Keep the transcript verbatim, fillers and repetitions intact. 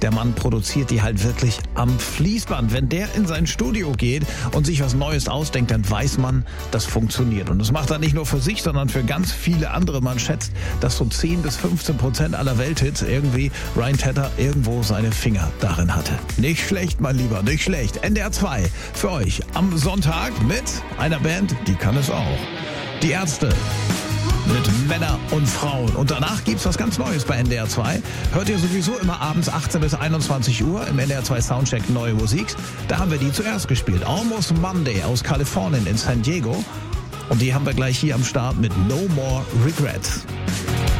Der Mann produziert die halt wirklich am Fließband. Wenn der in sein Studio geht und sich was Neues ausdenkt, dann weiß man, das funktioniert. Und das macht er nicht nur für sich, sondern für ganz viele andere. Man schätzt, dass so zehn bis fünfzehn Prozent aller Welthits irgendwie Ryan Tedder irgendwo seine Finger darin hatte. Nicht schlecht, mein Lieber, nicht schlecht. N D R zwei für euch am Sonntag mit einer Band, die kann es auch. Die Ärzte. Mit Männer und Frauen. Und danach gibt's was ganz Neues bei N D R zwei. Hört ihr sowieso immer abends achtzehn bis einundzwanzig Uhr im N D R zwei Soundcheck neue Musik. Da haben wir die zuerst gespielt. Almost Monday aus Kalifornien in San Diego. Und die haben wir gleich hier am Start mit No More Regrets.